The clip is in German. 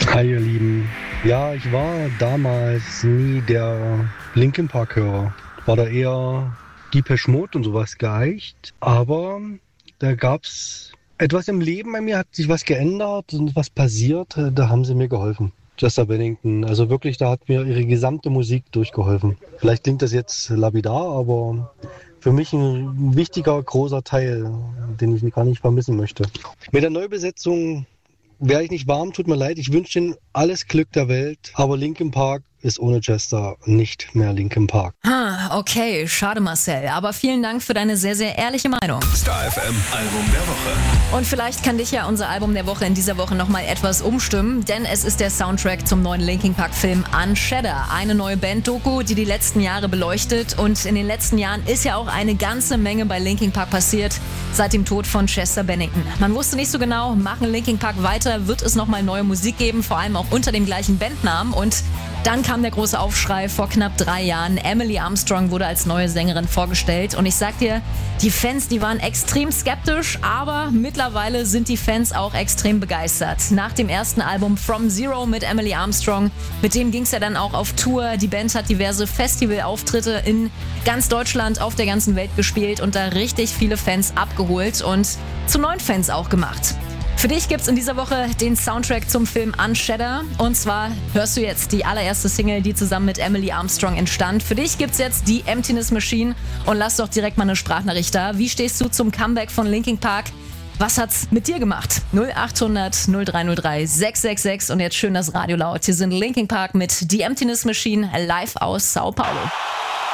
Hi ihr Lieben. Ja, ich war damals nie der Linkin Park-Hörer. War da eher Depeche Mode und sowas geeicht. Aber da gab's etwas im Leben bei mir, hat sich was geändert und was passiert. Da haben sie mir geholfen. Chester Bennington. Also wirklich, da hat mir ihre gesamte Musik durchgeholfen. Vielleicht klingt das jetzt lapidar, aber für mich ein wichtiger, großer Teil, den ich gar nicht vermissen möchte. Mit der Neubesetzung wäre ich nicht warm, tut mir leid. Ich wünsche Ihnen alles Glück der Welt. Aber Linkin Park ist ohne Chester nicht mehr Linkin Park. Okay, schade Marcel. Aber vielen Dank für deine sehr, sehr ehrliche Meinung. Star FM Album der Woche. Und vielleicht kann dich ja unser Album der Woche in dieser Woche nochmal etwas umstimmen, denn es ist der Soundtrack zum neuen Linkin Park Film Unshatter. Eine neue Band-Doku, die letzten Jahre beleuchtet. Und in den letzten Jahren ist ja auch eine ganze Menge bei Linkin Park passiert, seit dem Tod von Chester Bennington. Man wusste nicht so genau, machen Linkin Park weiter, wird es nochmal neue Musik geben, vor allem auch unter dem gleichen Bandnamen. Und dann kam der große Aufschrei vor knapp 3 Jahren. Emily Armstrong wurde als neue Sängerin vorgestellt. Und ich sag dir, die Fans, die waren extrem skeptisch, aber mittlerweile sind die Fans auch extrem begeistert. Nach dem ersten Album From Zero mit Emily Armstrong, mit dem ging es ja dann auch auf Tour. Die Band hat diverse Festivalauftritte in ganz Deutschland, auf der ganzen Welt gespielt und da richtig viele Fans abgeholt und zu neuen Fans auch gemacht. Für dich gibt's in dieser Woche den Soundtrack zum Film Unshatter. Und zwar hörst du jetzt die allererste Single, die zusammen mit Emily Armstrong entstand. Für dich gibt's jetzt die Emptiness Machine. Und lass doch direkt mal eine Sprachnachricht da. Wie stehst du zum Comeback von Linkin Park? Was hat's mit dir gemacht? 0800 0303 666. Und jetzt schön das Radio laut. Hier sind Linkin Park mit The Emptiness Machine live aus Sao Paulo.